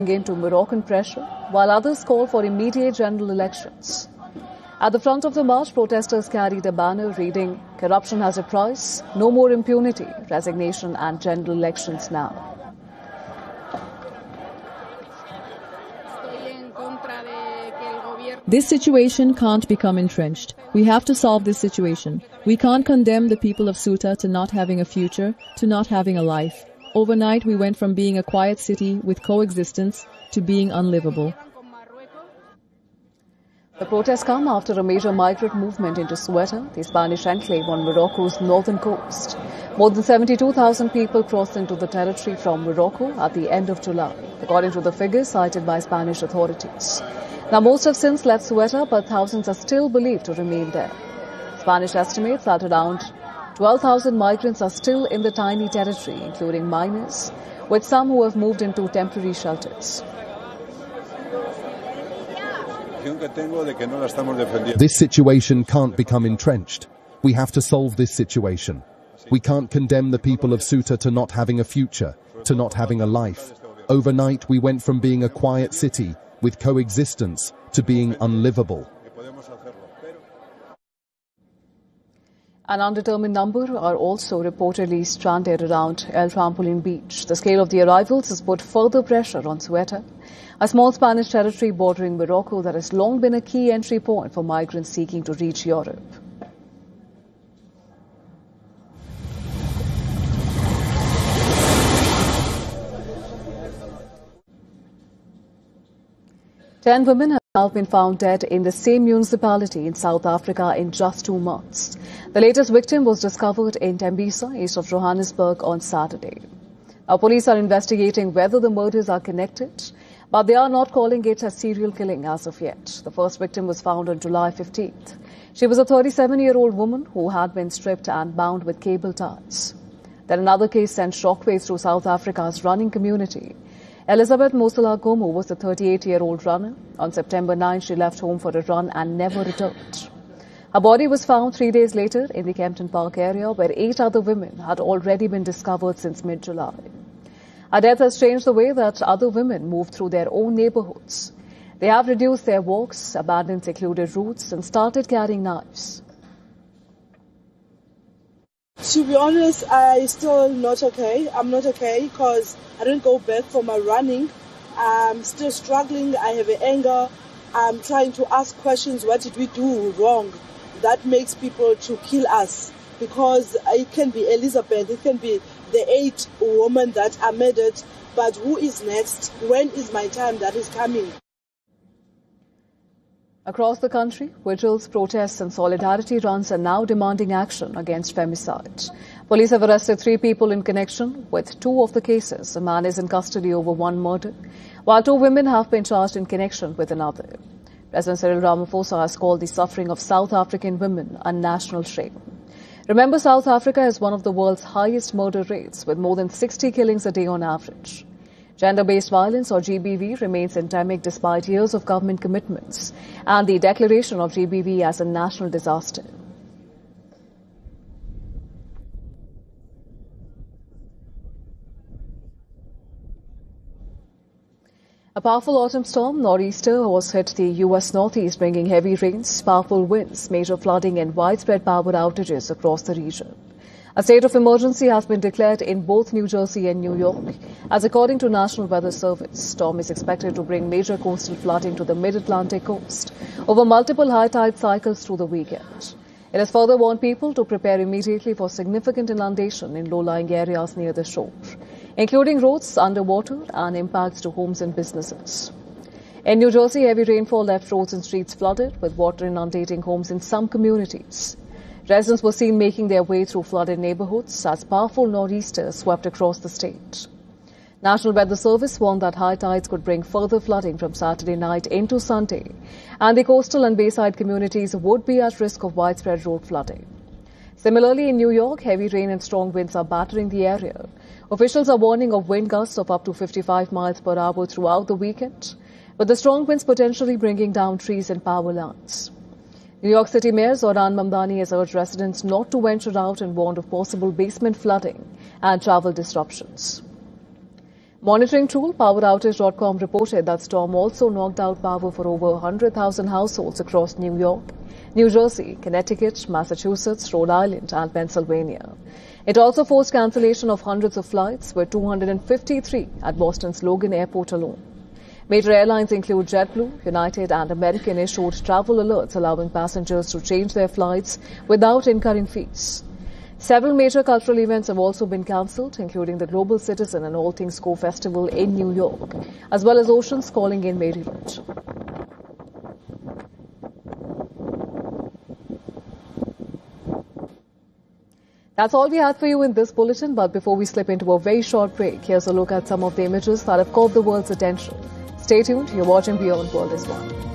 into Moroccan pressure, while others call for immediate general elections. At the front of the march, protesters carried a banner reading, "Corruption has a price, no more impunity, resignation and general elections now." This situation can't become entrenched. We have to solve this situation. We can't condemn the people of Ceuta to not having a future, to not having a life. Overnight, we went from being a quiet city with coexistence to being unlivable. The protests come after a major migrant movement into Ceuta, the Spanish enclave on Morocco's northern coast. More than 72,000 people crossed into the territory from Morocco at the end of July, according to the figures cited by Spanish authorities. Now, most have since left Ceuta, but thousands are still believed to remain there. Spanish estimates that around 12,000 migrants are still in the tiny territory, including minors, with some who have moved into temporary shelters. This situation can't become entrenched. We have to solve this situation. We can't condemn the people of Ceuta to not having a future, to not having a life. Overnight, we went from being a quiet city with coexistence to being unlivable. An undetermined number are also reportedly stranded around El Trampoline Beach. The scale of the arrivals has put further pressure on Ceuta, a small Spanish territory bordering Morocco that has long been a key entry point for migrants seeking to reach Europe. Ten women have now been found dead in the same municipality in South Africa in just 2 months. The latest victim was discovered in Tembisa, east of Johannesburg, on Saturday. Now, police are investigating whether the murders are connected, but they are not calling it a serial killing as of yet. The first victim was found on July 15th. She was a 37-year-old woman who had been stripped and bound with cable ties. Then another case sent shockwaves through South Africa's running community. Elizabeth Mosela Gomo was a 38-year-old runner. On September 9, she left home for a run and never returned. Her body was found 3 days later in the Kempton Park area, where 8 other women had already been discovered since mid-July. Her death has changed the way that other women move through their own neighborhoods. They have reduced their walks, abandoned secluded routes, and started carrying knives. To be honest, I'm still not okay. I'm not okay because I didn't go back for my running. I'm still struggling. I have anger. I'm trying to ask questions. What did we do wrong? That makes people to kill us, because it can be Elizabeth, it can be the 8 women that are murdered. But who is next? When is my time that is coming? Across the country, vigils, protests and solidarity runs are now demanding action against femicide. Police have arrested 3 people in connection with 2 of the cases. A man is in custody over 1 murder, while 2 women have been charged in connection with another. President Cyril Ramaphosa has called the suffering of South African women a national shame. Remember, South Africa is one of the world's highest murder rates, with more than 60 killings a day on average. Gender-based violence, or GBV, remains endemic despite years of government commitments and the declaration of GBV as a national disaster. A powerful autumn storm, Nor'easter, has hit the U.S. Northeast, bringing heavy rains, powerful winds, major flooding and widespread power outages across the region. A state of emergency has been declared in both New Jersey and New York, as according to National Weather Service, storm is expected to bring major coastal flooding to the mid-Atlantic coast over multiple high tide cycles through the weekend. It has further warned people to prepare immediately for significant inundation in low-lying areas near the shore, including roads underwater and impacts to homes and businesses. In New Jersey, heavy rainfall left roads and streets flooded, with water inundating homes in some communities. Residents were seen making their way through flooded neighborhoods as powerful nor'easters swept across the state. National Weather Service warned that high tides could bring further flooding from Saturday night into Sunday, and the coastal and bayside communities would be at risk of widespread road flooding. Similarly, in New York, heavy rain and strong winds are battering the area. Officials are warning of wind gusts of up to 55 miles per hour throughout the weekend, with the strong winds potentially bringing down trees and power lines. New York City Mayor Zohran Mamdani has urged residents not to venture out and warned of possible basement flooding and travel disruptions. Monitoring tool PowerOutage.com reported that storm also knocked out power for over 100,000 households across New York, New Jersey, Connecticut, Massachusetts, Rhode Island and Pennsylvania. It also forced cancellation of hundreds of flights, with 253 at Boston's Logan Airport alone. Major airlines include JetBlue, United and American issued travel alerts allowing passengers to change their flights without incurring fees. Several major cultural events have also been cancelled, including the Global Citizen and All Things Go Festival in New York, as well as Oceans Calling in Maryland. That's all we had for you in this bulletin, but before we slip into a very short break, here's a look at some of the images that have caught the world's attention. Stay tuned, you're watching Beyond World is One.